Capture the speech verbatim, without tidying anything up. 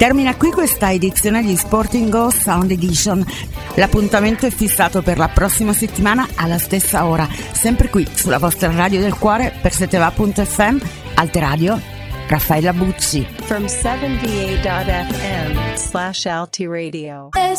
Termina qui questa edizione di Sporting Go Sound Edition. L'appuntamento è fissato per la prossima settimana alla stessa ora, sempre qui sulla vostra radio del cuore per seteva punto effe emme, Alteradio, Raffaella Bucci. From seventy-eight dot effe emme slash Alti Radio.